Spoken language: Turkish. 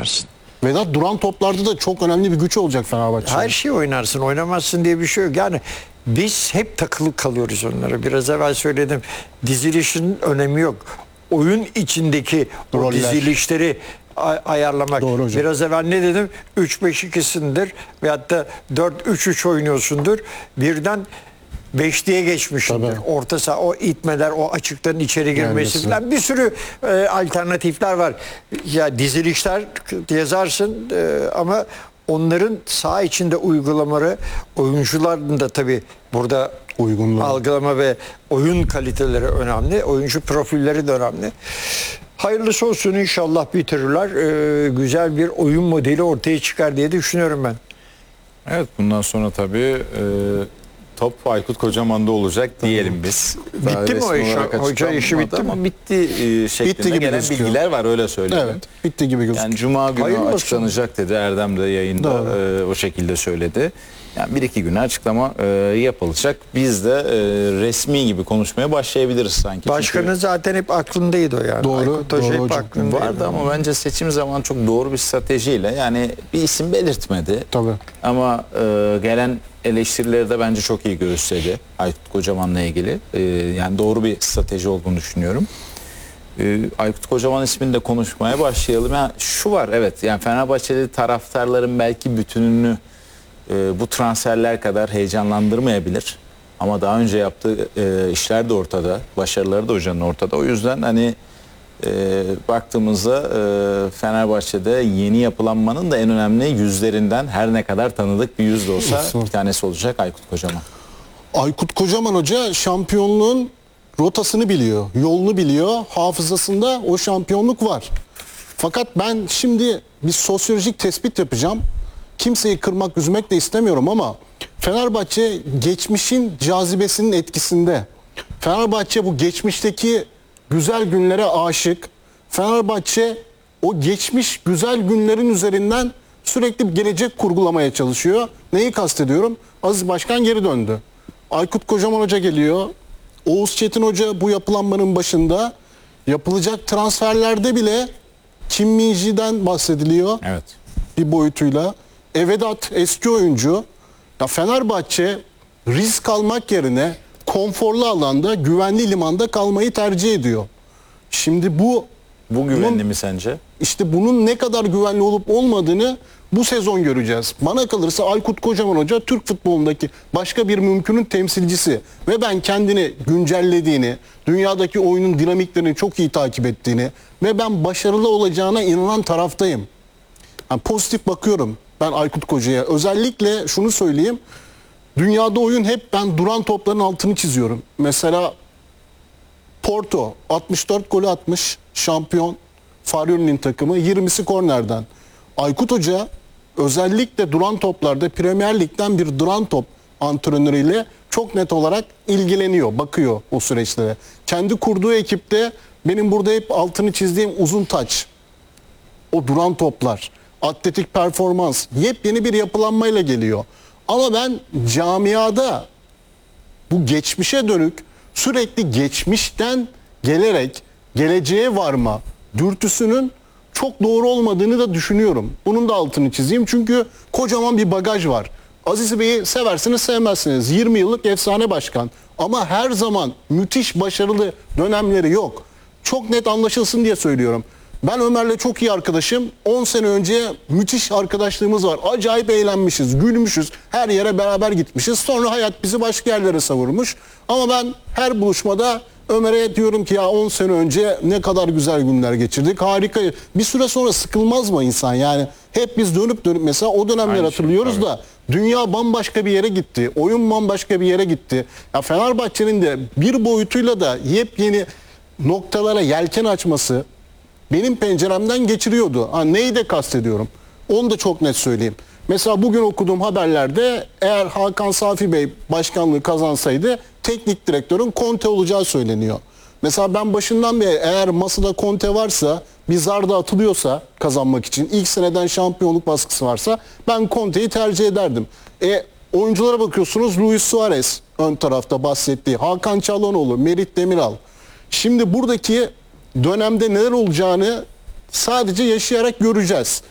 oynarsın. Vedat, duran toplarda da çok önemli bir güç olacak Fenerbahçe. Her şeyi oynarsın, oynamazsın diye bir şey yok. Yani biz hep takılı kalıyoruz onlara. Biraz evvel söyledim. Dizilişin önemi yok. Oyun içindeki o Roller. dizilişleri ayarlamak. Doğru hocam. Biraz evvel ne dedim? 3-5-2'sindir veyahut da 4-3-3 oynuyorsundur. Birden 5'liye geçmişsindir. Tabii. Orta saha, o itmeler, o açıktan içeri girmesi Gelmesi. falan bir sürü alternatifler var. Ya dizilişler yazarsın ama onların saha içinde uygulamaları, oyuncuların da tabii burada Uygunluğu. algılama ve oyun kaliteleri önemli. Oyuncu profilleri de önemli. Hayırlısı olsun, inşallah bitirirler. Güzel bir oyun modeli ortaya çıkar diye düşünüyorum ben. Evet, bundan sonra tabii top Aykut Kocaman'da olacak diyelim biz. Daha Bitti mi o resmi iş? olarak Hoca işi açıklanmadı bitti mi? ama bitti şeklinde Bitti gibi gelen gözüküyor. bilgiler var, öyle söyleyelim. Evet, bitti gibi gözüküyor. Yani Cuma günü Hayırlı olsun. açıklanacak dedi, Erdem de yayında o şekilde söyledi. Yani 1-2 güne açıklama yapılacak. Biz de resmi gibi konuşmaya başlayabiliriz sanki. Başkanın zaten hep aklındaydı o yani. Doğru, Aykut Hoca doğru hep hocam. aklındaydı. Vardı ama bence seçim zamanı çok doğru bir stratejiyle, yani bir isim belirtmedi. Tabii. Ama gelen eleştirileri de bence çok iyi gösterdi Aykut Kocaman'la ilgili. Yani doğru bir strateji olduğunu düşünüyorum. Aykut Kocaman ismini de konuşmaya başlayalım. Yani şu var, evet, yani Fenerbahçeli taraftarların belki bütününü bu transferler kadar heyecanlandırmayabilir. Ama daha önce yaptığı işler de ortada, başarıları da hocanın ortada. O yüzden hani baktığımızda Fenerbahçe'de yeni yapılanmanın da en önemli yüzlerinden, her ne kadar tanıdık bir yüz de olsa bir tanesi olacak Aykut Kocaman. Aykut Kocaman Hoca şampiyonluğun rotasını biliyor, yolunu biliyor. Hafızasında o şampiyonluk var. Fakat ben şimdi bir sosyolojik tespit yapacağım. Kimseyi kırmak, üzmek de istemiyorum ama Fenerbahçe geçmişin cazibesinin etkisinde. Fenerbahçe bu geçmişteki güzel günlere aşık. Fenerbahçe o geçmiş güzel günlerin üzerinden sürekli bir gelecek kurgulamaya çalışıyor. Neyi kastediyorum? Aziz Başkan geri döndü. Aykut Kocaman Hoca geliyor. Oğuz Çetin Hoca bu yapılanmanın başında. Yapılacak transferlerde bile Kim Min-ji'den bahsediliyor. Evet. Bir boyutuyla. Vedat eski oyuncu. Ya Fenerbahçe risk almak yerine konforlu alanda, güvenli limanda kalmayı tercih ediyor. Şimdi bu Güvenli mi sence? işte bunun ne kadar güvenli olup olmadığını bu sezon göreceğiz. Bana kalırsa Aykut Kocaman Hoca Türk futbolundaki başka bir mümkünün temsilcisi ve ben kendini güncellediğini, dünyadaki oyunun dinamiklerini çok iyi takip ettiğini ve ben başarılı olacağına inanan taraftayım. Yani pozitif bakıyorum ben Aykut Koca'ya. Özellikle şunu söyleyeyim. Dünyada oyun hep, ben duran topların altını çiziyorum. Mesela Porto 64 golü atmış, şampiyon, Farioli'nin takımı, 20'si kornerden. Aykut Hoca özellikle duran toplarda Premier Lig'den bir duran top antrenörüyle çok net olarak ilgileniyor, bakıyor o süreçlere. Kendi kurduğu ekipte benim burada hep altını çizdiğim uzun taç, o duran toplar, atletik performans, yepyeni bir yapılanmayla geliyor. Ama ben camiada bu geçmişe dönük, sürekli geçmişten gelerek geleceğe varma dürtüsünün çok doğru olmadığını da düşünüyorum. Bunun da altını çizeyim çünkü kocaman bir bagaj var. Aziz Bey'i seversiniz sevmezsiniz. 20 yıllık efsane başkan. Ama her zaman müthiş başarılı dönemleri yok. Çok net anlaşılsın diye söylüyorum. Ben Ömer'le çok iyi arkadaşım. 10 sene önce müthiş arkadaşlığımız var. Acayip eğlenmişiz, gülmüşüz. Her yere beraber gitmişiz. Sonra hayat bizi başka yerlere savurmuş. Ama ben her buluşmada Ömer'e diyorum ki ya 10 sene önce ne kadar güzel günler geçirdik. Harika. Bir süre sonra sıkılmaz mı insan? Yani hep biz dönüp mesela o dönemleri Aynı hatırlıyoruz da dünya bambaşka bir yere gitti. Oyun bambaşka bir yere gitti. Ya Fenerbahçe'nin de bir boyutuyla da yepyeni noktalara yelken açması benim penceremden geçiriyordu. Neyi de kastediyorum? Onu da çok net söyleyeyim. Mesela bugün okuduğum haberlerde eğer Hakan Safi Bey başkanlığı kazansaydı teknik direktörün Conte olacağı söyleniyor. Mesela ben başından beri eğer masada Conte varsa, bir zar da atılıyorsa kazanmak için, ilk seneden şampiyonluk baskısı varsa ben Conte'yi tercih ederdim. Oyunculara bakıyorsunuz, Luis Suarez ön tarafta bahsettiği, Hakan Çalhanoğlu, Merih Demiral. Şimdi buradaki dönemde neler olacağını sadece yaşayarak göreceğiz.